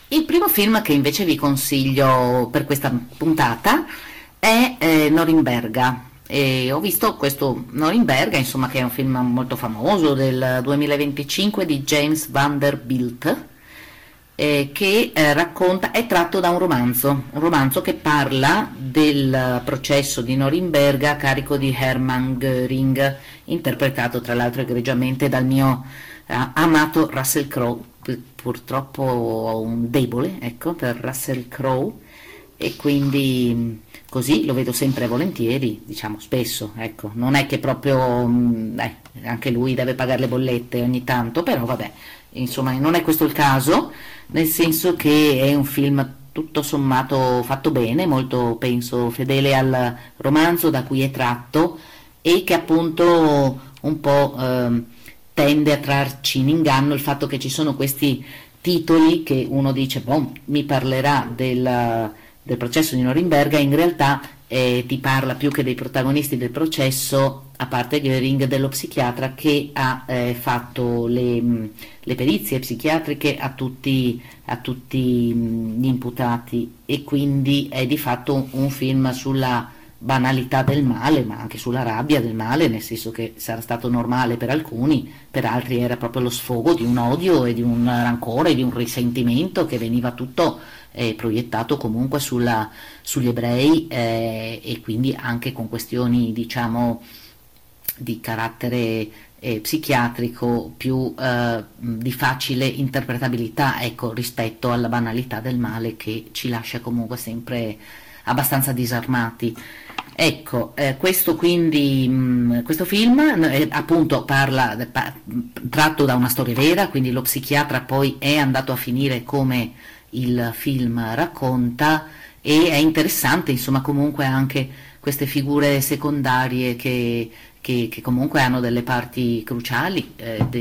Il primo film che invece vi consiglio per questa puntata è Norimberga. E ho visto questo Norimberga, insomma, che è un film molto famoso del 2025 di James Vanderbilt, che racconta, è tratto da un romanzo che parla del processo di Norimberga a carico di Hermann Göring, interpretato tra l'altro egregiamente dal mio amato Russell Crowe. Purtroppo ho un debole, ecco, per Russell Crowe, e quindi così lo vedo sempre volentieri, diciamo spesso, ecco, non è che proprio anche lui deve pagare le bollette ogni tanto, però vabbè, insomma non è questo il caso, nel senso che è un film tutto sommato fatto bene, molto penso fedele al romanzo da cui è tratto, e che appunto un po' tende a trarci in inganno il fatto che ci sono questi titoli che uno dice, boh, mi parlerà del processo di Norimberga, in realtà ti parla più che dei protagonisti del processo, a parte Göring, dello psichiatra che ha fatto le perizie psichiatriche a tutti gli imputati, e quindi è di fatto un film sulla banalità del male, ma anche sulla rabbia del male, nel senso che sarà stato normale per alcuni, per altri era proprio lo sfogo di un odio e di un rancore, di un risentimento che veniva tutto proiettato comunque sugli ebrei, e quindi anche con questioni, diciamo, di carattere psichiatrico più di facile interpretabilità, ecco, rispetto alla banalità del male che ci lascia comunque sempre abbastanza disarmati. Ecco, questo quindi, questo film appunto tratto da una storia vera, quindi lo psichiatra poi è andato a finire come il film racconta, e è interessante, insomma, comunque anche queste figure secondarie che comunque hanno delle parti cruciali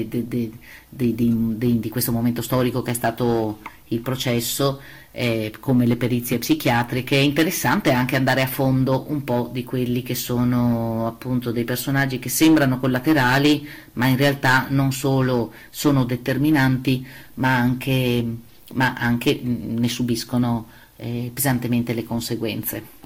di questo momento storico che è stato il processo, come le perizie psichiatriche. È interessante anche andare a fondo un po' di quelli che sono appunto dei personaggi che sembrano collaterali, ma in realtà non solo sono determinanti, ma anche ne subiscono pesantemente le conseguenze.